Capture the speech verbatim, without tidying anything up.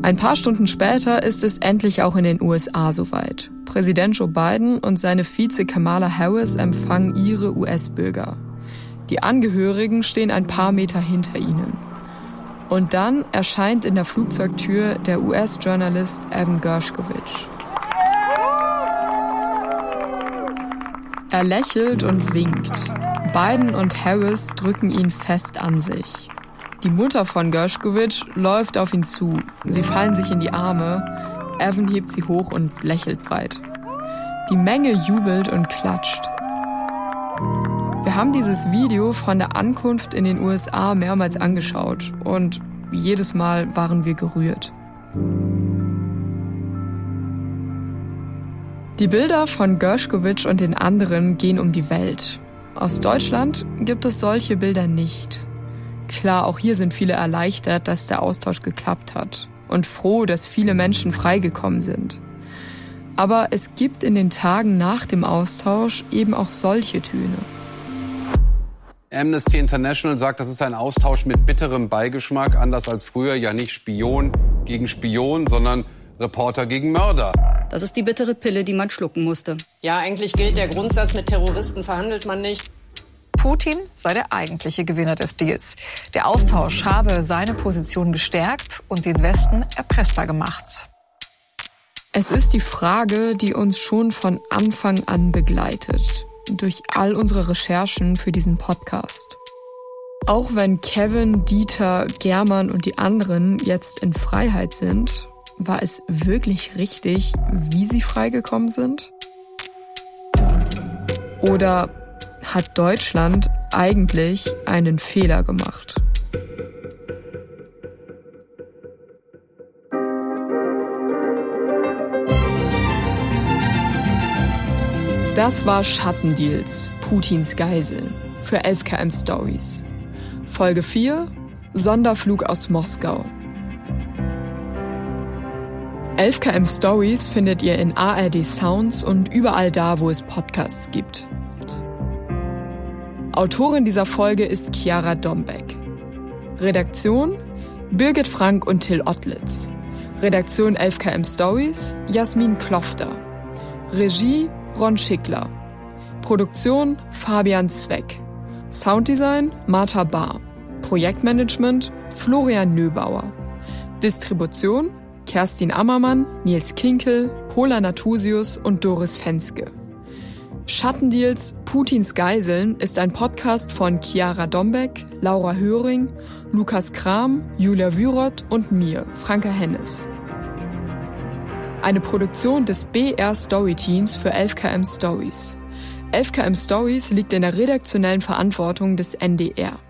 Ein paar Stunden später ist es endlich auch in den U S A soweit. Präsident Joe Biden und seine Vize Kamala Harris empfangen ihre U S-Bürger. Die Angehörigen stehen ein paar Meter hinter ihnen. Und dann erscheint in der Flugzeugtür der U S-Journalist Evan Gershkovich. Er lächelt und winkt. Biden und Harris drücken ihn fest an sich. Die Mutter von Gershkovich läuft auf ihn zu. Sie fallen sich in die Arme. Evan hebt sie hoch und lächelt breit. Die Menge jubelt und klatscht. Wir haben dieses Video von der Ankunft in den U S A mehrmals angeschaut und jedes Mal waren wir gerührt. Die Bilder von Gershkovich und den anderen gehen um die Welt. Aus Deutschland gibt es solche Bilder nicht. Klar, auch hier sind viele erleichtert, dass der Austausch geklappt hat und froh, dass viele Menschen freigekommen sind. Aber es gibt in den Tagen nach dem Austausch eben auch solche Töne. Amnesty International sagt, das ist ein Austausch mit bitterem Beigeschmack, anders als früher, ja nicht Spion gegen Spion, sondern Reporter gegen Mörder. Das ist die bittere Pille, die man schlucken musste. Ja, eigentlich gilt der Grundsatz, mit Terroristen verhandelt man nicht. Putin sei der eigentliche Gewinner des Deals. Der Austausch habe seine Position gestärkt und den Westen erpressbar gemacht. Es ist die Frage, die uns schon von Anfang an begleitet, durch all unsere Recherchen für diesen Podcast. Auch wenn Kevin, Dieter, German und die anderen jetzt in Freiheit sind, war es wirklich richtig, wie sie freigekommen sind? Oder hat Deutschland eigentlich einen Fehler gemacht? Das war Schattendeals, Putins Geiseln, für elf Kilometer Stories. Folge vier, Sonderflug aus Moskau. elf Kilometer Stories findet ihr in A R D Sounds und überall da, wo es Podcasts gibt. Autorin dieser Folge ist Chiara Dombeck. Redaktion Birgit Frank und Till Ottlitz. Redaktion elf Kilometer Stories Jasmin Klofter. Regie Ron Schickler. Produktion Fabian Zweck. Sounddesign Martha Bahr. Projektmanagement Florian Nöbauer. Distribution Kerstin Ammermann, Nils Kinkel, Pola Natusius und Doris Fenske. Schattendeals, Putins Geiseln ist ein Podcast von Chiara Dombeck, Laura Höring, Lukas Kram, Julia Wyroth und mir, Franka Hennes. Eine Produktion des B R Story Teams für elf Kilometer Stories. elf Kilometer Stories liegt in der redaktionellen Verantwortung des N D R.